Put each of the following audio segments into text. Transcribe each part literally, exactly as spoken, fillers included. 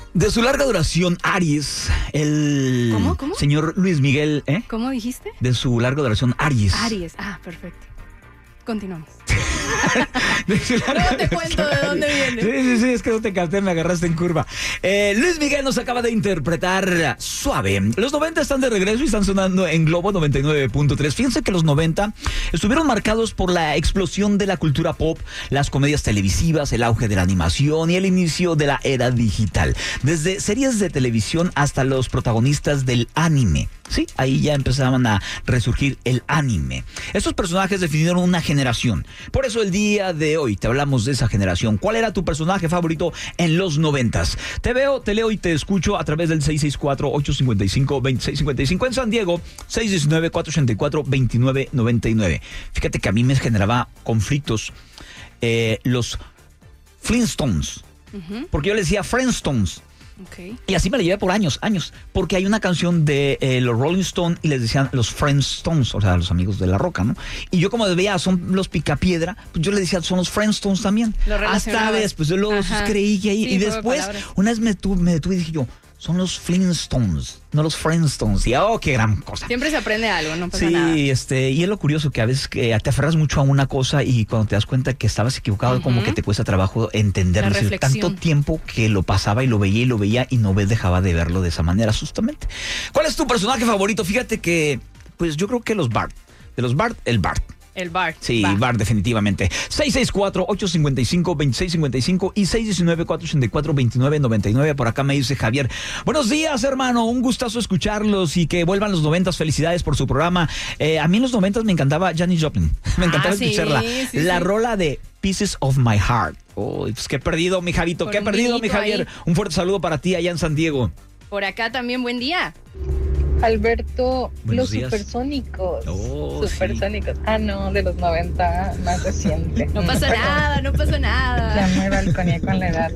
De su larga duración, Aries, el ¿Cómo? ¿Cómo? señor Luis Miguel, ¿eh? ¿Cómo dijiste? De su larga duración, Aries. Aries. Ah, perfecto. Continuamos. De su larga Luego te cuento de dónde viene. Sí, sí, sí, es que no te capté, me agarraste en curva. Eh, Luis Miguel nos acaba de interpretar Suave. Los noventa están de regreso y están sonando en Globo noventa y nueve punto tres. Fíjense que los noventa estuvieron marcados por la explosión de la cultura pop, las comedias televisivas, el auge de la animación y el inicio de la era digital. Desde series de televisión hasta los protagonistas del anime. Sí, ahí ya empezaban a resurgir el anime. Estos personajes definieron una generación. Por eso el día de hoy te hablamos de esa generación. ¿Cuál era tu personaje favorito en los noventas? Te veo, te leo y te escucho a través del seis seis cuatro, ocho cinco cinco, dos seis cinco cinco en San Diego, seis uno nueve, cuatro ocho cuatro, dos nueve nueve nueve. Fíjate que a mí me generaba conflictos eh, los Flintstones. Uh-huh. Porque yo les decía Friendstones. Okay. Y así me la llevé por años, años, porque hay una canción de eh, los Rolling Stones y les decían los Friendstones, o sea, los amigos de la roca, ¿no? Y yo como veía, son los Picapiedra, pues yo les decía, son los Friendstones también. Hasta después yo los creí que ahí, sí, y después, una vez me, tu, me detuve y dije yo, son los Flintstones, no los Friendstones. Y oh, qué gran cosa. Siempre se aprende algo, no pasa sí, nada. Sí, este, y es lo curioso que a veces que te aferras mucho a una cosa y cuando te das cuenta que estabas equivocado, uh-huh. como que te cuesta trabajo entenderlo. Es decir, tanto tiempo que lo pasaba y lo veía y lo veía y no dejaba de verlo de esa manera, justamente. ¿Cuál es tu personaje favorito? Fíjate que, pues yo creo que los Bart. De los Bart, el Bart. El Bart. Sí, Va. Bart, definitivamente. seis seis cuatro, ocho cinco cinco, dos seis cinco cinco y seis uno nueve, cuatro ocho cuatro, dos nueve nueve nueve. Por acá me dice Javier. Buenos días, hermano. Un gustazo escucharlos y que vuelvan los noventas. Felicidades por su programa. Eh, a mí en los noventas me encantaba Janis Joplin. Me encantaba ah, escucharla. Sí, sí, la sí. rola de Pieces of My Heart. Oh, pues qué perdido, mi Javito. Por qué perdido, mi Javier. Ahí. Un fuerte saludo para ti allá en San Diego. Por acá también, buen día. Alberto, Buenos los días. supersónicos. Oh, supersónicos. Sí. Ah, no, de los noventa, más reciente. No pasa nada, no pasa nada. Ya me balconé con la edad.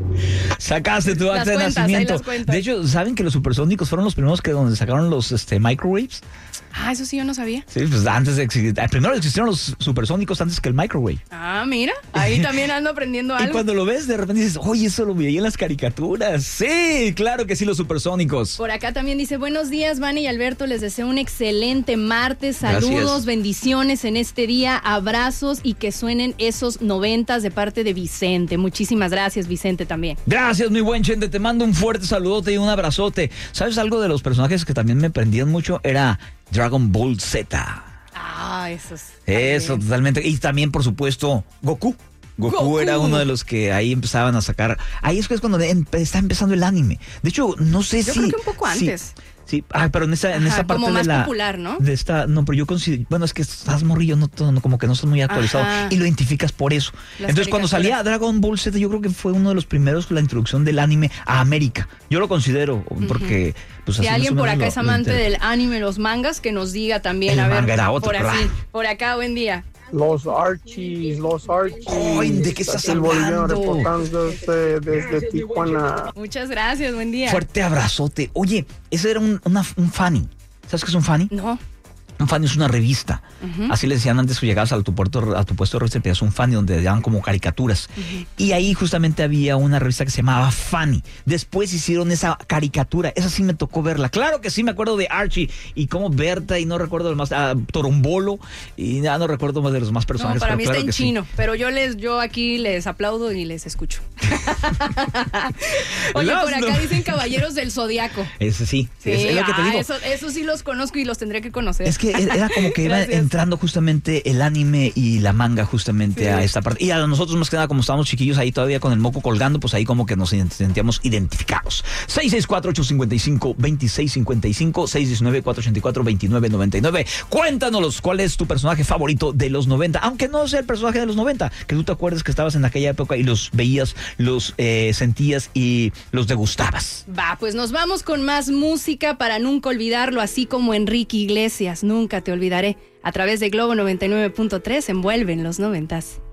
Sacaste tu acta de nacimiento. De hecho, ¿saben que los supersónicos fueron los primeros que donde sacaron los este, microwaves? Ah, eso sí yo no sabía. Sí, pues antes de existir, primero existieron los supersónicos antes que el microwave. Ah, mira, ahí también ando aprendiendo algo. Y cuando lo ves, de repente dices, oye, eso lo veía en las caricaturas. Sí, claro que sí, los supersónicos. Por acá también dice, buenos días, Vane y Alberto, les deseo un excelente martes, saludos, Gracias. bendiciones en este día, abrazos y que suenen esos noventas de parte de Vicente. Muchísimas gracias, Vicente, también. Gracias, mi buen Chente, te mando un fuerte saludote y un abrazote. ¿Sabes algo de los personajes que también me prendían mucho? Era Dragon Ball Z. Ah, eso es. Eso, también. Totalmente. Y también, por supuesto, Goku. Goku. Goku era uno de los que ahí empezaban a sacar. Ahí es cuando empe- está empezando el anime. De hecho, no sé Yo si. Yo creo que un poco antes. Sí, sí. Ah, pero en esa, Ajá, en esa parte como más de la. popular, ¿no? De esta, no, pero yo considero. Bueno, es que estás morrillo, no, no como que no estás muy actualizado. Ajá. Y lo identificas por eso. Las Entonces, cuando salía Dragon Ball Z, yo creo que fue uno de los primeros con la introducción del anime a América. Yo lo considero, porque. Uh-huh. Pues si alguien por acá lo, es amante del anime, los mangas, que nos diga también. El a ver, manga era otro, por así, por acá, buen día. Los Archies, los Archies. Ay, ¿de qué estás el hablando? Reportando desde, desde Tijuana. Muchas gracias, buen día. Fuerte abrazote. Oye, ese era un, una, un fanny. ¿Sabes qué es un fanny? No. Un fanny es una revista. Uh-huh. Así le decían antes que llegabas a tu, puerto, a tu puesto de revista, pedías un fanny donde daban como caricaturas. Uh-huh. Y ahí justamente había una revista que se llamaba Fanny. Después hicieron esa caricatura. Esa sí me tocó verla. Claro que sí, me acuerdo de Archie y como Berta y no recuerdo de más. Ah, Torombolo y ya no recuerdo más de los más personajes. No, para mí claro está en chino. Sí. Pero yo les, yo aquí les aplaudo y les escucho. Oye, los por acá no. dicen Caballeros del Zodiaco. Ese sí. Sí, es, es lo que te ah, digo. Eso, eso sí los conozco y los tendré que conocer. Es que era como que iba entrando justamente el anime y la manga justamente sí. a esta parte. Y a nosotros más que nada, como estábamos chiquillos ahí todavía con el moco colgando, pues ahí como que nos sentíamos identificados. seis seis cuatro, ocho cinco cinco, dos seis cinco cinco, seis uno nueve, cuatro ocho cuatro, dos nueve nueve nueve. Cuéntanos cuál es tu personaje favorito de los noventa, aunque no sea el personaje de los noventa, que tú te acuerdes que estabas en aquella época y los veías, los eh, sentías y los degustabas. Va, pues nos vamos con más música para nunca olvidarlo, así como Enrique Iglesias, Nunca te olvidaré, a través de Globo noventa y nueve punto tres, envuelven los noventas.